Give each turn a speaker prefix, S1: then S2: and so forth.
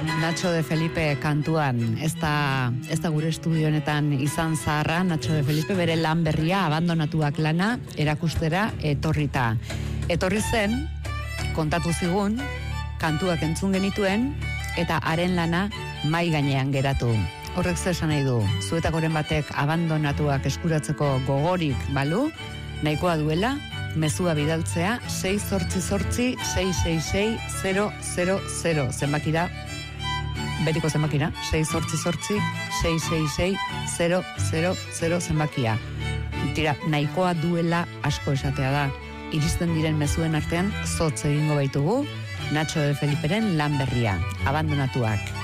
S1: Nacho de Felipe kantuan, ez da gure estudio honetan izan zaharra. Nacho de Felipe bere lan berria, Abandonatuak lana, erakustera etorrita. Etorri zen, kontatu zigun, kantuak entzun genituen, eta haren lana mai gainean geratu. Horrek zer esan nahi du, zuetakoren batek abandonatuak eskuratzeko gogorik balu, nahikoa duela, mezua bidaltzea 688-666-000 zenbakira, betiko zenbakira, 688-666-000 zenbakia. Tira, nahikoa duela asko esatea da. Iristen diren mezuen artean zotz egingo baitugu, Nacho de Feliperen lan berria, Abandonatuak.